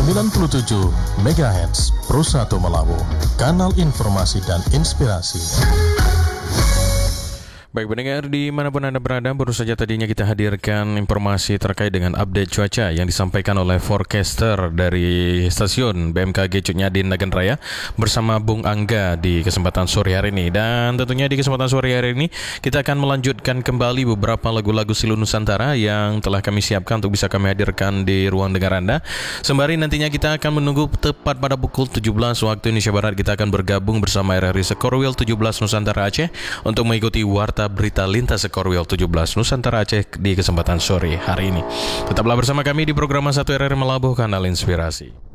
97 MHz Pro 1 Melawu, kanal informasi dan inspirasi. Baik pendengar, dimanapun Anda berada, baru saja tadinya kita hadirkan informasi terkait dengan update cuaca yang disampaikan oleh forecaster dari stasiun BMKG Cutnyadin Nagan Raya bersama Bung Angga di kesempatan sore hari ini. Dan tentunya di kesempatan sore hari ini kita akan melanjutkan kembali beberapa lagu-lagu Silu Nusantara yang telah kami siapkan untuk bisa kami hadirkan di ruang dengar Anda. Sembari nantinya kita akan menunggu tepat pada pukul 17 waktu Indonesia Barat, kita akan bergabung bersama RRI Sekorwil 17 Nusantara Aceh untuk mengikuti warta berita lintas Sekorwil 17 Nusantara Aceh di kesempatan sore hari ini. Tetaplah bersama kami di program 1 RRI Melabuh, kanal inspirasi.